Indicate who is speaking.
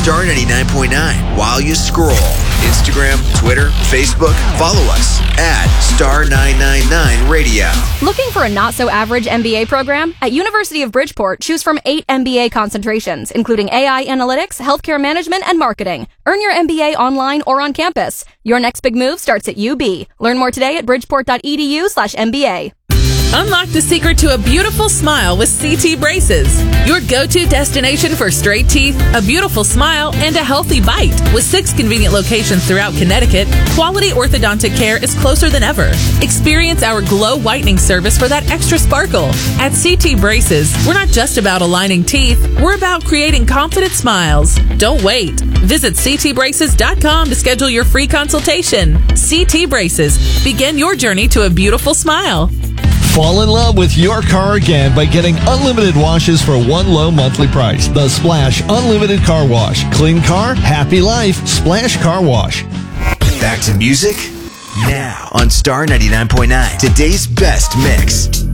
Speaker 1: Star 99.9 while you scroll. Instagram, Twitter, Facebook. Follow us at Star 999 Radio.
Speaker 2: Looking for a not-so-average MBA program? At University of Bridgeport, choose from 8 MBA concentrations, including AI analytics, healthcare management, and marketing. Earn your MBA online or on campus. Your next big move starts at UB. Learn more today at bridgeport.edu/MBA.
Speaker 3: Unlock the secret to a beautiful smile with CT Braces. Your go-to destination for straight teeth, a beautiful smile, and a healthy bite. With 6 convenient locations throughout Connecticut, quality orthodontic care is closer than ever. Experience our glow whitening service for that extra sparkle. At CT Braces, we're not just about aligning teeth, we're about creating confident smiles. Don't wait. Visit ctbraces.com to schedule your free consultation. CT Braces. Begin your journey to a beautiful smile.
Speaker 4: Fall in love with your car again by getting unlimited washes for one low monthly price. The Splash Unlimited Car Wash. Clean car, happy life. Splash Car Wash.
Speaker 1: Back to music now on Star 99.9. Today's best mix.